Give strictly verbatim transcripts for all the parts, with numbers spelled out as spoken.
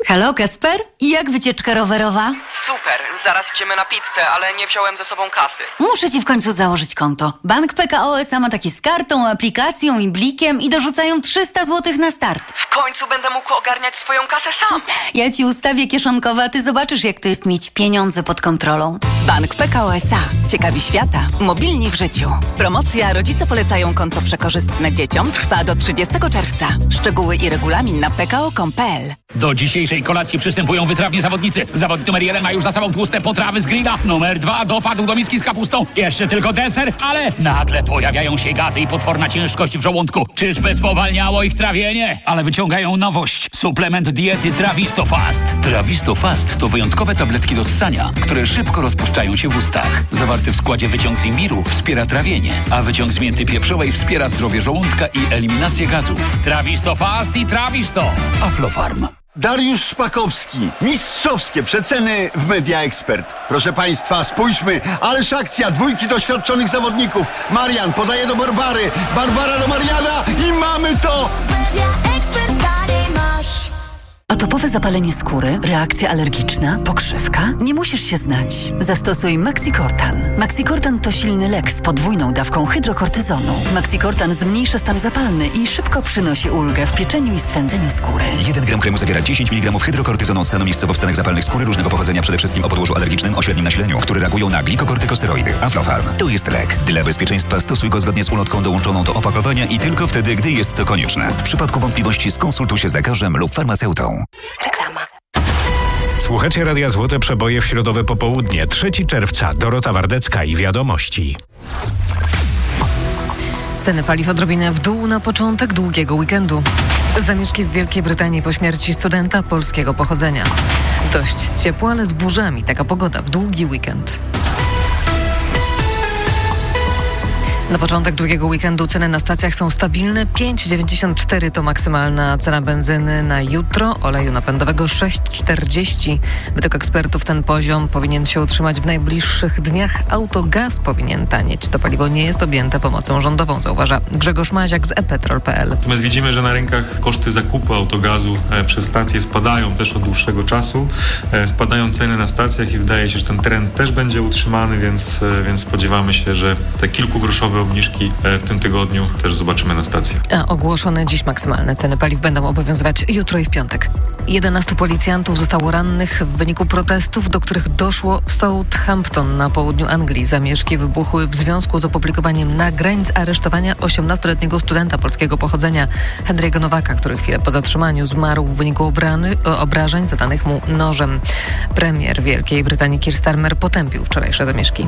Halo, Kacper? I jak wycieczka rowerowa? Super, zaraz idziemy na pizzę, ale nie wziąłem ze sobą kasy. Muszę ci w końcu założyć konto. Bank P K O S A ma takie z kartą, aplikacją i blikiem i dorzucają trzysta złotych na start. W końcu będę mógł ogarniać swoją kasę sam. Ja ci ustawię kieszonkowe, a ty zobaczysz, jak to jest mieć pieniądze pod kontrolą. Bank P K O S A. Ciekawi świata. Mobilni w życiu. Promocja Rodzice polecają konto przekorzystne dzieciom trwa do trzydziestego czerwca. Szczegóły i regulamin na p k o kropka com kropka p l. Do dzisiejszej kolacji przystępują wytrawni zawodnicy. Zawodnik numer jeden ma już za sobą tłuste potrawy z grilla. Numer dwa dopadł do miski z kapustą. Jeszcze tylko deser, ale nagle pojawiają się gazy i potworna ciężkość w żołądku. Czyżby spowalniało ich trawienie? Ale wyciągają nowość. Suplement diety Trawisto Fast. Trawisto Fast to wyjątkowe tabletki do ssania, które szybko rozpuszczają się w ustach. Zawarty w składzie wyciąg z imbiru wspiera trawienie, a wyciąg z mięty pieprzowej wspiera zdrowie żołądka i eliminację gazów. Trawisto Fast i Trawisto. Aflofarm. Dariusz Szpakowski. Mistrzowskie przeceny w Media Expert. Proszę Państwa, spójrzmy. Ależ akcja dwójki doświadczonych zawodników. Marian podaje do Barbary. Barbara do Mariana i mamy to! Atopowe zapalenie skóry, reakcja alergiczna, pokrzywka? Nie musisz się znać. Zastosuj Maxicortan. Maxicortan to silny lek z podwójną dawką hydrokortyzonu. Maxicortan zmniejsza stan zapalny i szybko przynosi ulgę w pieczeniu i swędzeniu skóry. jeden gram kremu zawiera dziesięć miligramów hydrokortyzonu od stanu miejscowo w stanach zapalnych skóry różnego pochodzenia, przede wszystkim o podłożu alergicznym o średnim nasileniu, które reagują na glikokortykosteroidy. Aflofarm to jest lek. Dla bezpieczeństwa stosuj go zgodnie z ulotką dołączoną do opakowania i tylko wtedy, gdy jest to konieczne. W przypadku wątpliwości skonsultuj się z lekarzem lub farmaceutą. Reklama. Słuchacie Radia Złote Przeboje w środowe popołudnie. trzeciego czerwca. Dorota Wardecka i Wiadomości. Ceny paliw odrobinę w dół na początek długiego weekendu. Zamieszki w Wielkiej Brytanii po śmierci studenta polskiego pochodzenia. Dość ciepło, ale z burzami. Taka pogoda w długi weekend. Na początek drugiego weekendu ceny na stacjach są stabilne. pięć dziewięćdziesiąt cztery to maksymalna cena benzyny na jutro, oleju napędowego sześć czterdzieści. Według ekspertów ten poziom powinien się utrzymać w najbliższych dniach. Autogaz powinien tanieć. To paliwo nie jest objęte pomocą rządową, zauważa Grzegorz Maziak z e petrol kropka p l. Natomiast widzimy, że na rynkach koszty zakupu autogazu e, przez stacje spadają też od dłuższego czasu. E, spadają ceny na stacjach i wydaje się, że ten trend też będzie utrzymany, więc, e, więc spodziewamy się, że te kilkugroszowe obniżki w tym tygodniu też zobaczymy na stacjach. A ogłoszone dziś maksymalne ceny paliw będą obowiązywać jutro i w piątek. jedenastu policjantów zostało rannych w wyniku protestów, do których doszło w Southampton na południu Anglii. Zamieszki wybuchły w związku z opublikowaniem nagrań z aresztowania osiemnastoletniego studenta polskiego pochodzenia Henry'ego Nowaka, który chwilę po zatrzymaniu zmarł w wyniku obrany, obrażeń zadanych mu nożem. Premier Wielkiej Brytanii Keir Starmer potępił wczorajsze zamieszki.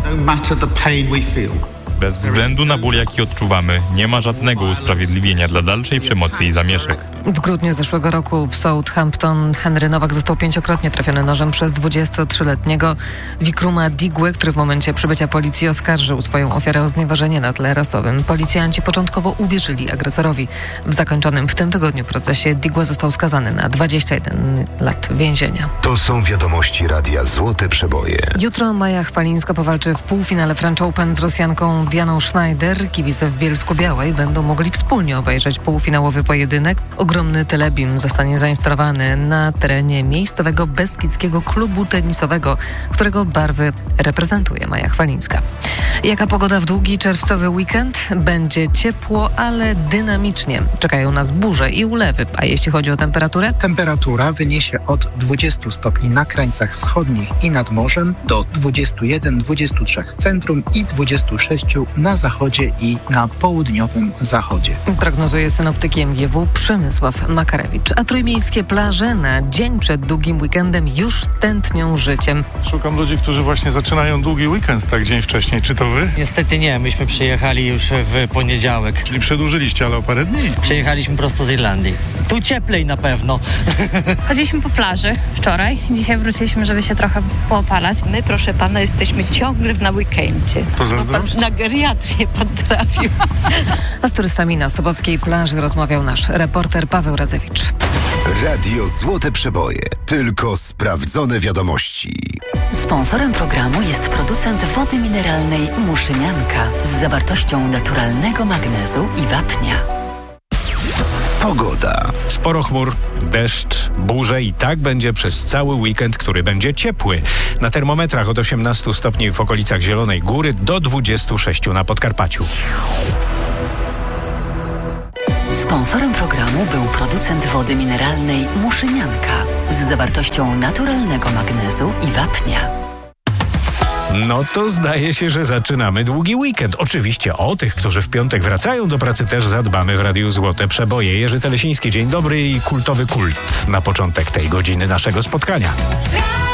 Bez względu na ból, jaki odczuwamy, nie ma żadnego usprawiedliwienia dla dalszej przemocy i zamieszek. W grudniu zeszłego roku w Southampton Henry Nowak został pięciokrotnie trafiony nożem przez dwudziestotrzyletniego Wikruma Digłę, który w momencie przybycia policji oskarżył swoją ofiarę o znieważenie na tle rasowym. Policjanci początkowo uwierzyli agresorowi. W zakończonym w tym tygodniu procesie Digłę został skazany na dwadzieścia jeden lat więzienia. To są wiadomości Radia Złote Przeboje. Jutro Maja Chwalińska powalczy w półfinale French Open z Rosjanką Dianą Schneider. Kibice w Bielsku-Białej będą mogli wspólnie obejrzeć półfinałowy pojedynek. Ogromny telebim zostanie zainstalowany na terenie miejscowego Beskidzkiego Klubu Tenisowego, którego barwy reprezentuje Maja Chwalińska. Jaka pogoda w długi czerwcowy weekend? Będzie ciepło, ale dynamicznie. Czekają nas burze i ulewy. A jeśli chodzi o temperaturę? Temperatura wyniesie od dwudziestu stopni na krańcach wschodnich i nad morzem do dwudziestu jeden do dwudziestu trzech w centrum i dwudziestu sześciu na zachodzie i na południowym zachodzie. Prognozuje synoptyk M G W Przemysław Makarewicz. A trójmiejskie plaże na dzień przed długim weekendem już tętnią życiem. Szukam ludzi, którzy właśnie zaczynają długi weekend, tak dzień wcześniej. Czy to wy? Niestety nie, myśmy przyjechali już w poniedziałek. Czyli przedłużyliście, ale o parę dni. Przyjechaliśmy prosto z Irlandii. Tu cieplej na pewno. Chodziliśmy po plaży wczoraj. Dzisiaj wróciliśmy, żeby się trochę poopalać. My, proszę pana, jesteśmy ciągle na weekendzie. To zazdrość? Na geriatrię pan trafił. A z turystami na sobockiej plaży rozmawiał nasz reporter Paweł Radzewicz. Radio Złote Przeboje. Tylko sprawdzone wiadomości. Sponsorem programu jest producent wody mineralnej Muszynianka z zawartością naturalnego magnezu i wapnia. Pogoda. Sporo chmur, deszcz, burze i tak będzie przez cały weekend, który będzie ciepły. Na termometrach od osiemnastu stopni w okolicach Zielonej Góry do dwudziestu sześciu na Podkarpaciu. Sponsorem programu był producent wody mineralnej Muszynianka z zawartością naturalnego magnezu i wapnia. No to zdaje się, że zaczynamy długi weekend. Oczywiście o tych, którzy w piątek wracają do pracy, też zadbamy w Radiu Złote Przeboje. Jerzy Telesiński, dzień dobry i kultowy kult na początek tej godziny naszego spotkania.